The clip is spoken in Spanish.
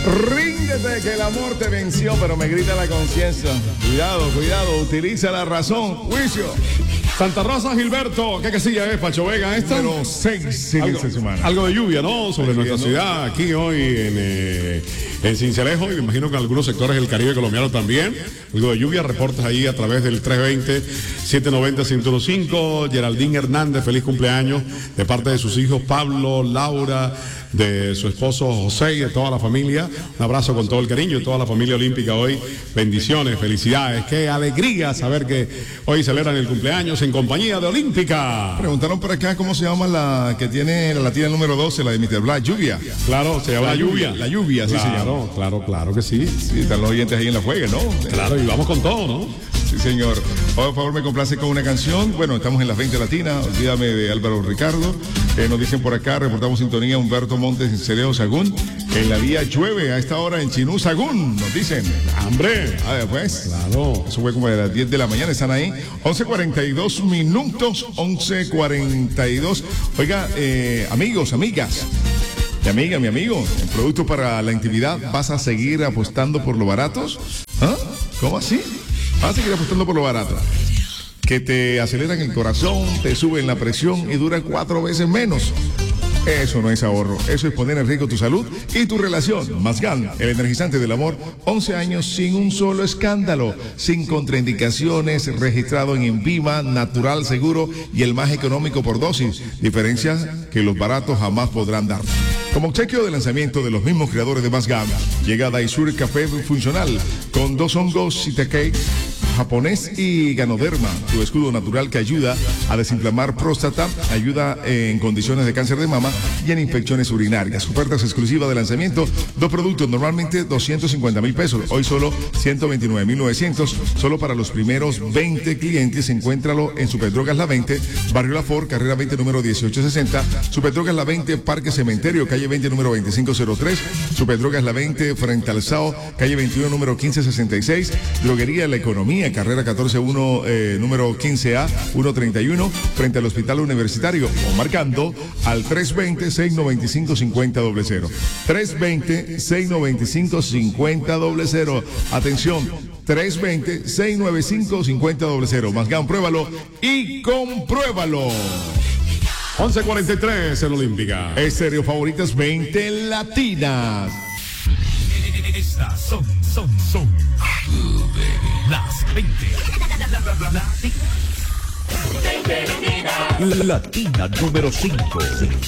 Ríndete que el amor te venció, pero me grita la conciencia. Cuidado, cuidado, utiliza la razón. Juicio. Santa Rosa, Gilberto, ¿qué casilla es, Pacho Vega? Esta. Número 6 esta semana. Algo de lluvia, ¿no? Sobre nuestra ciudad, aquí hoy en Sincelejo, y me imagino que en algunos sectores del Caribe colombiano también. Algo de lluvia, reportes ahí a través del 320-790-1015. Geraldine Hernández, feliz cumpleaños de parte de sus hijos Pablo, Laura, de su esposo José y de toda la familia. Un abrazo con todo el cariño de toda la familia olímpica hoy. Bendiciones, felicidades, qué alegría saber que hoy celebran el cumpleaños en compañía de Olímpica. Preguntaron por acá cómo se llama la que tiene la latina número 12, la de Mr. Black, Lluvia. Claro, se llama La lluvia. La lluvia, así se llama. Claro que sí. Sí, están los oyentes ahí en la juega, ¿no? Claro, y vamos con todo, ¿no? Sí, señor. Por favor, me complace con una canción. Bueno, estamos en las 20 latinas. Olvídame de Álvaro Ricardo. Nos dicen por acá, reportamos sintonía Humberto Montes en Cereo Sagún. En la vía llueve a esta hora en Chinú Sagún, nos dicen. ¡Hambre! A ver, pues. Claro. Eso fue como de las 10 de la mañana, están ahí. 11:42 minutos, 11:42. Oiga, amigos, amigas. Mi amiga, mi amigo, en productos para la intimidad, ¿vas a seguir apostando por lo baratos? ¿Ah? ¿Cómo así? ¿Vas a seguir apostando por lo barato? Que te aceleran el corazón, te suben la presión y duran 4 veces menos. Eso no es ahorro, eso es poner en riesgo tu salud y tu relación. Masgan, el energizante del amor, 11 años sin un solo escándalo, sin contraindicaciones, registrado en INVIMA, natural, seguro y el más económico por dosis. Diferencias que los baratos jamás podrán dar. Como obsequio de lanzamiento de los mismos creadores de Masgan, llega Daisur Café Funcional con 2 hongos Shiitake japonés y Ganoderma, tu escudo natural que ayuda a desinflamar próstata, ayuda en condiciones de cáncer de mama y en infecciones urinarias. Ofertas exclusivas de lanzamiento, 2 productos, normalmente 250,000 pesos, hoy solo 129,900, solo para los primeros 20 clientes. Encuéntralo en Superdrogas La 20, Barrio La Ford, carrera 20, número 1860, Superdrogas La 20, Parque Cementerio, calle 20, número 2503, Superdrogas La 20, frente al SAO, calle 21, número 1566, Droguería La Economía, carrera 141, número 15A, 131, frente al Hospital Universitario, o marcando al 320-695-5000. 320-695-5000. Atención, 320-695-5000. Masgan, pruébalo y compruébalo. 11:43 en Olímpica. Estéreo favoritas 20 latinas. Estas son las 20 latinas. Latina número 5.